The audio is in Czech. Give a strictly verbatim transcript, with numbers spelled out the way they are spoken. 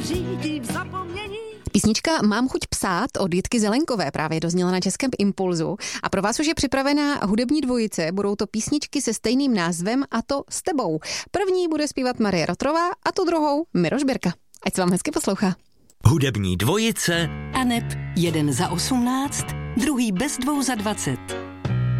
řídí v zapomnění. Písnička Mám chuť psát od Jitky Zelenkové právě dozněla na Českém Impulzu a pro vás už je připravená hudební dvojice. Budou to písničky se stejným názvem a to S tebou. První bude zpívat Marie Rotrová a tu druhou Miroš Birka. Ať se vám hezky poslouchá. Hudební dvojice Aneb jeden za osmnáct, druhý bez dvou za dvacet.